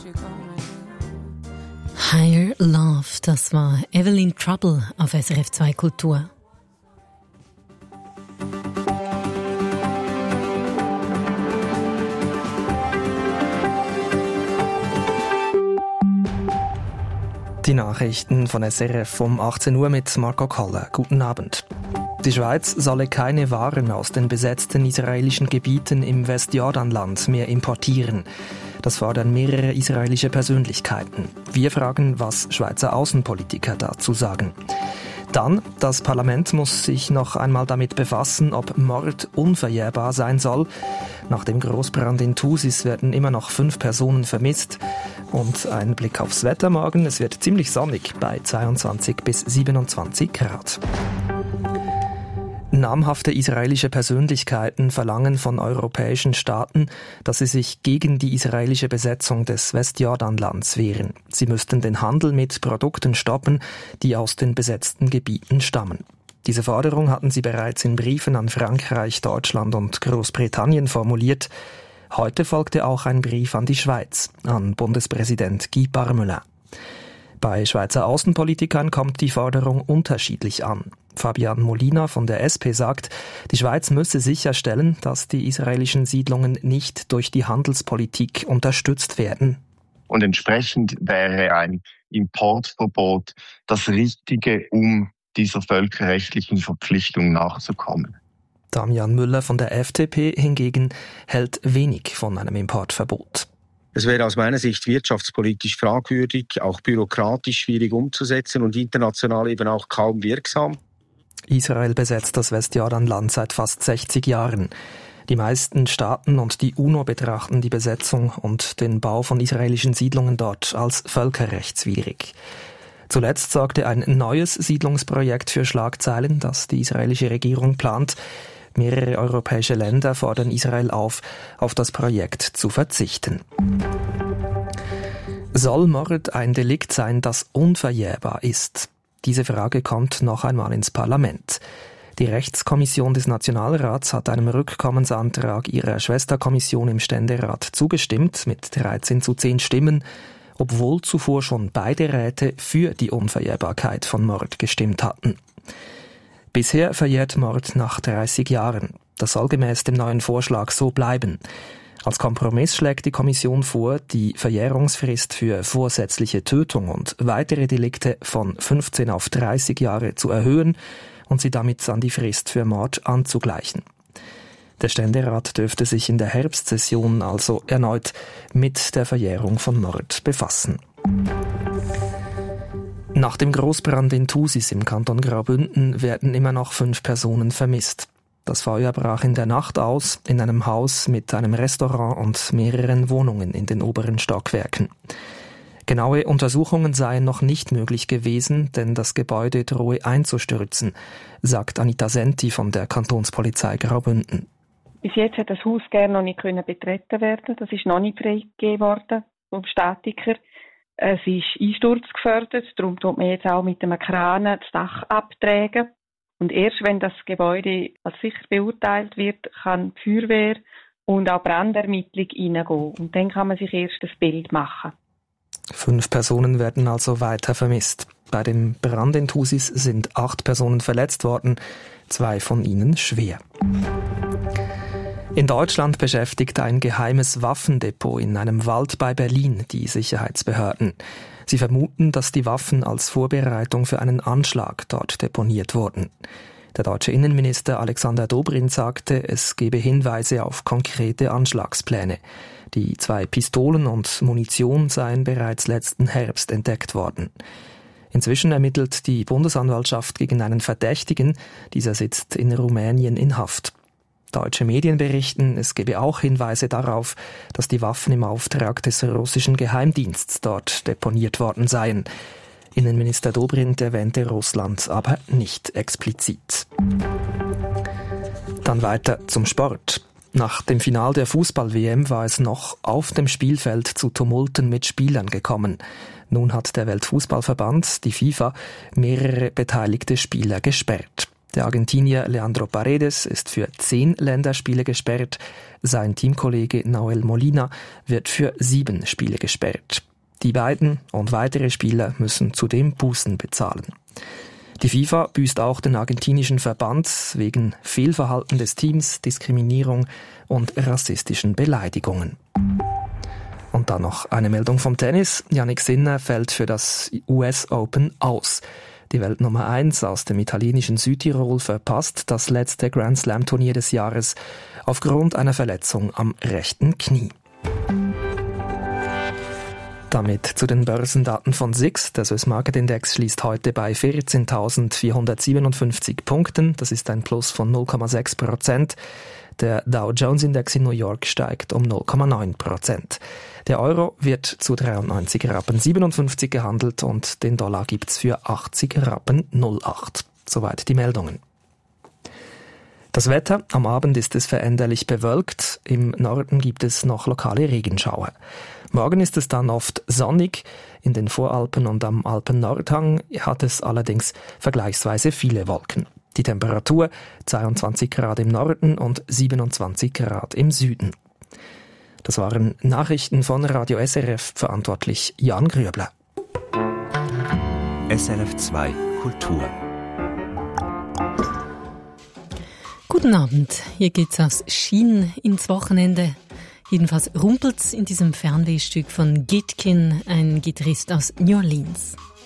Higher Love, das war Evelyn Trouble auf SRF 2 Kultur. Die Nachrichten von SRF um 18 Uhr mit Marco Koller. Guten Abend. Die Schweiz solle keine Waren aus den besetzten israelischen Gebieten im Westjordanland mehr importieren. Das fordern mehrere israelische Persönlichkeiten. Wir fragen, was Schweizer Außenpolitiker dazu sagen. Dann, das Parlament muss sich noch einmal damit befassen, ob Mord unverjährbar sein soll. Nach dem Großbrand in Thusis werden immer noch 5 Personen vermisst. Und ein Blick aufs Wetter morgen. Es wird ziemlich sonnig bei 22 bis 27 Grad. Namhafte israelische Persönlichkeiten verlangen von europäischen Staaten, dass sie sich gegen die israelische Besetzung des Westjordanlands wehren. Sie müssten den Handel mit Produkten stoppen, die aus den besetzten Gebieten stammen. Diese Forderung hatten sie bereits in Briefen an Frankreich, Deutschland und Großbritannien formuliert. Heute folgte auch ein Brief an die Schweiz, an Bundespräsident Guy Parmelin. Bei Schweizer Außenpolitikern kommt die Forderung unterschiedlich an. Fabian Molina von der SP sagt, die Schweiz müsse sicherstellen, dass die israelischen Siedlungen nicht durch die Handelspolitik unterstützt werden. Und entsprechend wäre ein Importverbot das Richtige, um dieser völkerrechtlichen Verpflichtung nachzukommen. Damian Müller von der FDP hingegen hält wenig von einem Importverbot. Es wäre aus meiner Sicht wirtschaftspolitisch fragwürdig, auch bürokratisch schwierig umzusetzen und international eben auch kaum wirksam. Israel besetzt das Westjordanland seit fast 60 Jahren. Die meisten Staaten und die UNO betrachten die Besetzung und den Bau von israelischen Siedlungen dort als völkerrechtswidrig. Zuletzt sorgte ein neues Siedlungsprojekt für Schlagzeilen, das die israelische Regierung plant. Mehrere europäische Länder fordern Israel auf das Projekt zu verzichten. Soll Mord ein Delikt sein, das unverjährbar ist? Diese Frage kommt noch einmal ins Parlament. Die Rechtskommission des Nationalrats hat einem Rückkommensantrag ihrer Schwesterkommission im Ständerat zugestimmt, mit 13:10 Stimmen, obwohl zuvor schon beide Räte für die Unverjährbarkeit von Mord gestimmt hatten. Bisher verjährt Mord nach 30 Jahren. Das soll gemäß dem neuen Vorschlag so bleiben. Als Kompromiss schlägt die Kommission vor, die Verjährungsfrist für vorsätzliche Tötung und weitere Delikte von 15 auf 30 Jahre zu erhöhen und sie damit an die Frist für Mord anzugleichen. Der Ständerat dürfte sich in der Herbstsession also erneut mit der Verjährung von Mord befassen. Nach dem Großbrand in Thusis im Kanton Graubünden werden immer noch 5 Personen vermisst. Das Feuer brach in der Nacht aus, in einem Haus mit einem Restaurant und mehreren Wohnungen in den oberen Stockwerken. Genaue Untersuchungen seien noch nicht möglich gewesen, denn das Gebäude drohe einzustürzen, sagt Anita Senti von der Kantonspolizei Graubünden. Bis jetzt hat das Haus gerne noch nicht betreten werden. Das ist noch nicht freigegeben worden vom Statiker. Es ist einsturzgefährdet, darum tut man jetzt auch mit einem Kran das Dach abtragen. Und erst wenn das Gebäude als sicher beurteilt wird, kann die Feuerwehr und auch Brandermittlung reingehen. Und dann kann man sich erst das Bild machen. 5 Personen werden also weiter vermisst. Bei dem Brand in Thusis sind 8 Personen verletzt worden, 2 von ihnen schwer. In Deutschland beschäftigt ein geheimes Waffendepot in einem Wald bei Berlin die Sicherheitsbehörden. Sie vermuten, dass die Waffen als Vorbereitung für einen Anschlag dort deponiert wurden. Der deutsche Innenminister Alexander Dobrindt sagte, es gebe Hinweise auf konkrete Anschlagspläne. Die 2 Pistolen und Munition seien bereits letzten Herbst entdeckt worden. Inzwischen ermittelt die Bundesanwaltschaft gegen einen Verdächtigen. Dieser sitzt in Rumänien in Haft. Deutsche Medien berichten, es gebe auch Hinweise darauf, dass die Waffen im Auftrag des russischen Geheimdienstes dort deponiert worden seien. Innenminister Dobrindt erwähnte Russland aber nicht explizit. Dann weiter zum Sport. Nach dem Final der Fußball-WM war es noch auf dem Spielfeld zu Tumulten mit Spielern gekommen. Nun hat der Weltfußballverband, die FIFA, mehrere beteiligte Spieler gesperrt. Der Argentinier Leandro Paredes ist für 10 Länderspiele gesperrt. Sein Teamkollege Nahuel Molina wird für 7 Spiele gesperrt. Die beiden und weitere Spieler müssen zudem Bußen bezahlen. Die FIFA büßt auch den argentinischen Verband wegen Fehlverhalten des Teams, Diskriminierung und rassistischen Beleidigungen. Und dann noch eine Meldung vom Tennis. Jannik Sinner fällt für das US Open aus. Die Weltnummer 1 aus dem italienischen Südtirol verpasst das letzte Grand Slam Turnier des Jahres aufgrund einer Verletzung am rechten Knie. Damit zu den Börsendaten von SIX. Der Swiss Market Index schließt heute bei 14.457 Punkten. Das ist ein Plus von 0,6%. Der Dow Jones Index in New York steigt um 0,9%. Der Euro wird zu 93,57 Rappen gehandelt und den Dollar gibt's für 80,08 Rappen. Soweit die Meldungen. Das Wetter: Am Abend ist es veränderlich bewölkt. Im Norden gibt es noch lokale Regenschauer. Morgen ist es dann oft sonnig. In den Voralpen und am Alpen-Nordhang hat es allerdings vergleichsweise viele Wolken. Die Temperatur 22 Grad im Norden und 27 Grad im Süden. Das waren Nachrichten von Radio SRF, verantwortlich Jan Grübler. SRF 2 Kultur. Guten Abend, hier geht's aufs Schien ins Wochenende. Jedenfalls rumpelt's in diesem Fernwehstück von Gitkin, ein Gitarrist aus New Orleans.